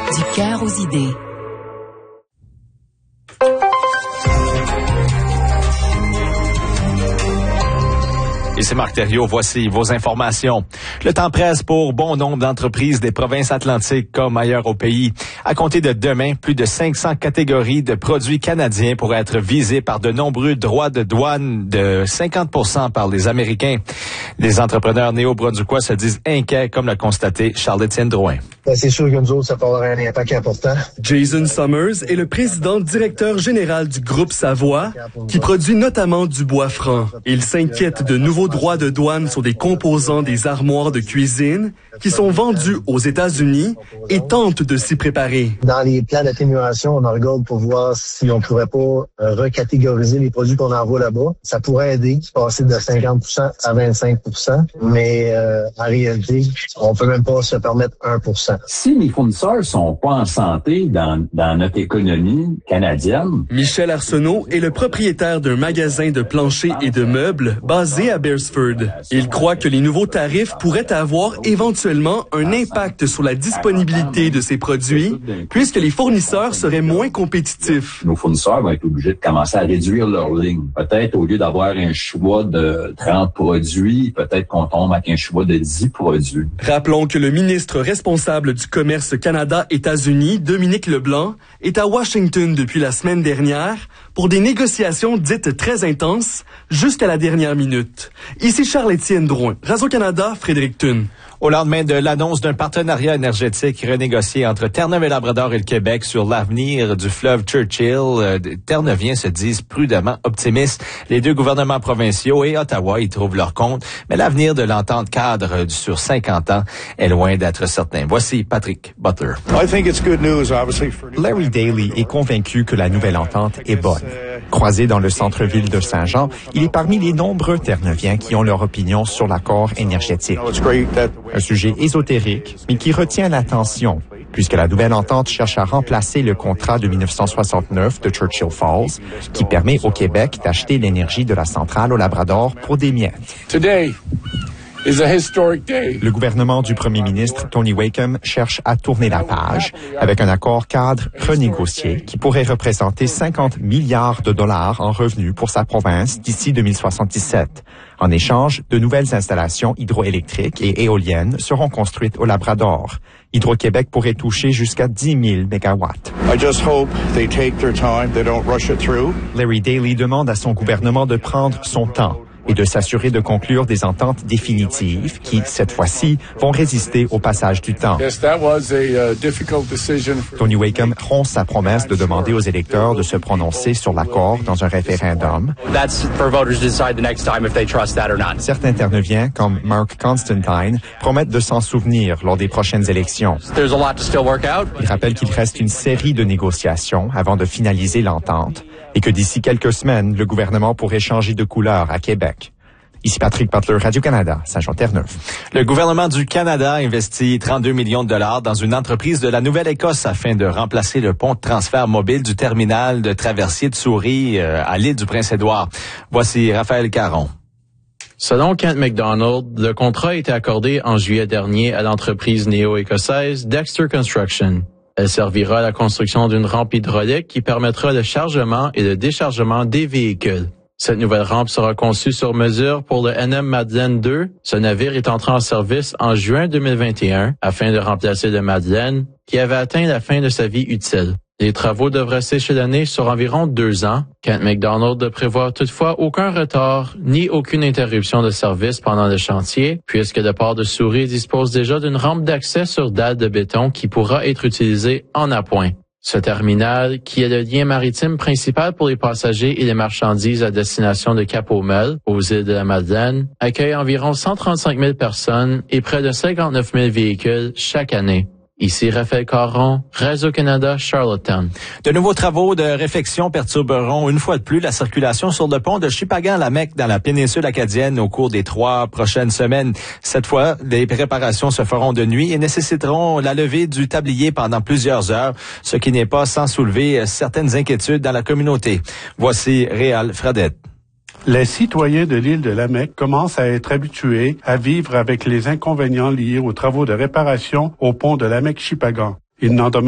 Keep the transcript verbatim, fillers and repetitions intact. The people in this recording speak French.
Du cœur aux idées. Et c'est Marc Thériault, voici vos informations. Le temps presse pour bon nombre d'entreprises des provinces atlantiques comme ailleurs au pays. À compter de demain, plus de cinq cents catégories de produits canadiens pourraient être visées par de nombreux droits de douane de cinquante pour cent par les Américains. Les entrepreneurs néo-brunswickois se disent inquiets, comme l'a constaté Charles-Étienne Drouin. Ben, c'est sûr que nous autres, ça peut avoir un impact important. Jason Summers est le président directeur général du groupe Savoie, qui produit notamment du bois franc. Il s'inquiète de nouveaux droits de douane sur des composants des armoires de cuisine qui sont vendus aux États-Unis et tente de s'y préparer. Dans les plans d'atténuation, on en regarde pour voir si on pourrait pas euh, recatégoriser les produits qu'on envoie là-bas. Ça pourrait aider, passer de cinquante pour cent à vingt-cinq pour cent, mais euh, en réalité, on peut même pas se permettre un pour cent. Si les fournisseurs sont pas en santé dans, dans notre économie canadienne... Michel Arsenault est le propriétaire d'un magasin de planchers et de meubles basé à Beresford. Il croit que les nouveaux tarifs pourraient avoir éventuellement un impact sur la disponibilité de ces produits, puisque les fournisseurs seraient moins compétitifs. Nos fournisseurs vont être obligés de commencer à réduire leur ligne. Peut-être au lieu d'avoir un choix de trente produits, peut-être qu'on tombe avec un choix de dix produits. Rappelons que le ministre responsable du commerce Canada-États-Unis, Dominique Leblanc, est à Washington depuis la semaine dernière pour des négociations dites très intenses jusqu'à la dernière minute. Ici Charles-Étienne Drouin, Radio-Canada, Fredericton. Au lendemain de l'annonce d'un partenariat énergétique renégocié entre Terre-Neuve et Labrador et le Québec sur l'avenir du fleuve Churchill, euh, Terre-Neuviens se disent prudemment optimistes. Les deux gouvernements provinciaux et Ottawa y trouvent leur compte, mais l'avenir de l'entente cadre sur cinquante ans est loin d'être certain. Voici Patrick Butler. Larry Daly est convaincu que la nouvelle entente est bonne. Croisé dans le centre-ville de Saint-Jean, il est parmi les nombreux Terre-Neuviens qui ont leur opinion sur l'accord énergétique. Un sujet ésotérique, mais qui retient l'attention, puisque la nouvelle entente cherche à remplacer le contrat de mille neuf cent soixante-neuf de Churchill Falls, qui permet au Québec d'acheter l'énergie de la centrale au Labrador pour des miettes. Today is a historic day. Le gouvernement du premier ministre Tony Wakeham cherche à tourner la page avec un accord cadre renégocié qui pourrait représenter cinquante milliards de dollars en revenus pour sa province d'ici deux mille soixante-dix-sept. En échange, de nouvelles installations hydroélectriques et éoliennes seront construites au Labrador. Hydro-Québec pourrait toucher jusqu'à dix mille mégawatts. I just hope they take their time, they don't rush it through. Larry Daly demande à son gouvernement de prendre son temps et de s'assurer de conclure des ententes définitives qui, cette fois-ci, vont résister au passage du temps. Yes, that was a uh, difficult decision. Tony Wakeham rompt sa promesse de demander aux électeurs de se prononcer sur l'accord dans un référendum. That's for voters to decide the next time if they trust that or not. Certains Terre-Neuviens, comme Mark Constantine, promettent de s'en souvenir lors des prochaines élections. There's a lot to still work out. Il rappelle qu'il reste une série de négociations avant de finaliser l'entente et que d'ici quelques semaines, le gouvernement pourrait changer de couleur à Québec. Ici Patrick Butler, Radio-Canada, Saint-Jean-Terre-Neuve. Le gouvernement du Canada investit trente-deux millions de dollars dans une entreprise de la Nouvelle-Écosse afin de remplacer le pont de transfert mobile du terminal de traversier de Souris euh, à l'île du Prince-Édouard. Voici Raphaël Caron. Selon Kent McDonald, le contrat a été accordé en juillet dernier à l'entreprise néo-écossaise Dexter Construction. Elle servira à la construction d'une rampe hydraulique qui permettra le chargement et le déchargement des véhicules. Cette nouvelle rampe sera conçue sur mesure pour le N M Madeleine deux. Ce navire est entré en service en juin deux mille vingt et un afin de remplacer le Madeleine qui avait atteint la fin de sa vie utile. Les travaux devraient s'échelonner sur environ deux ans. Kent McDonald ne prévoit toutefois aucun retard ni aucune interruption de service pendant le chantier, puisque le port de Souris dispose déjà d'une rampe d'accès sur dalles de béton qui pourra être utilisée en appoint. Ce terminal, qui est le lien maritime principal pour les passagers et les marchandises à destination de Cap-aux-Melles, aux îles de la Madeleine, accueille environ cent trente-cinq mille personnes et près de cinquante-neuf mille véhicules chaque année. Ici Raphaël Caron, Radio-Canada, Charlottetown. De nouveaux travaux de réfection perturberont une fois de plus la circulation sur le pont de Shippagan-Lamec dans la péninsule acadienne au cours des trois prochaines semaines. Cette fois, les réparations se feront de nuit et nécessiteront la levée du tablier pendant plusieurs heures, ce qui n'est pas sans soulever certaines inquiétudes dans la communauté. Voici Réal Fradette. Les citoyens de l'île de Lamec commencent à être habitués à vivre avec les inconvénients liés aux travaux de réparation au pont de Lamec-Shippagan. Il n'en demeure